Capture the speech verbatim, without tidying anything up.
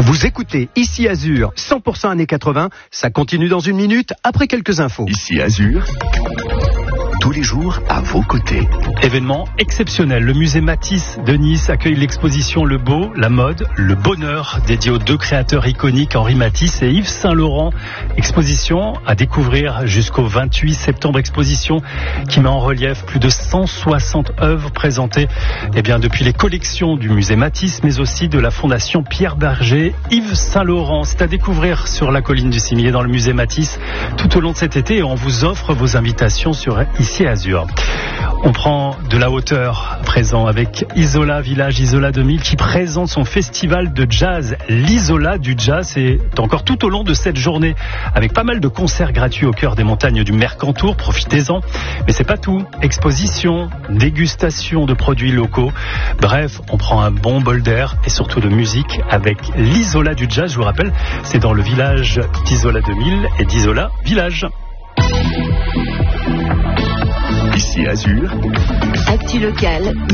Vous écoutez Ici Azur, cent pour cent années quatre-vingts, ça continue dans une minute après quelques infos. Ici Azur, tous les jours à vos côtés. Événement exceptionnel, le musée Matisse de Nice accueille l'exposition Le Beau, la mode, le bonheur, dédiée aux deux créateurs iconiques Henri Matisse et Yves Saint-Laurent. Exposition à découvrir jusqu'au vingt-huit septembre, exposition qui met en relief plus de cent soixante œuvres présentées eh bien, depuis les collections du musée Matisse, mais aussi de la fondation Pierre Berger, Yves Saint-Laurent. C'est à découvrir sur la colline du Cimier dans le musée Matisse tout au long de cet été et on vous offre vos invitations sur Ici Azur. On prend de la hauteur à présent avec Isola Village, Isola deux mille qui présente son festival de jazz, l'Isola du jazz. C'est encore tout au long de cette journée avec pas mal de concerts gratuits au cœur des montagnes du Mercantour. Profitez-en. Mais c'est pas tout. Exposition, dégustation de produits locaux. Bref, on prend un bon bol d'air et surtout de musique avec l'Isola du jazz. Je vous rappelle, c'est dans le village d'Isola deux mille et d'Isola Village. Ici Azur. Actu locale.